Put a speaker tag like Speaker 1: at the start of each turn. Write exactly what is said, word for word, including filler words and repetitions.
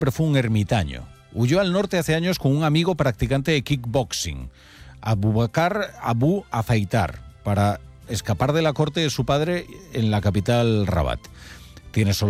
Speaker 1: pero fue un ermitaño. Huyó al norte hace años con un amigo practicante de kickboxing, Abubakar Abu Azaitar, para escapar de la corte de su padre en la capital, Rabat. Tiene solo